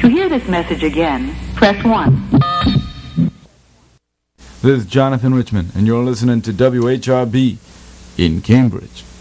To hear this message again, press 1. This is Jonathan Richmond, and you're listening to WHRB in Cambridge.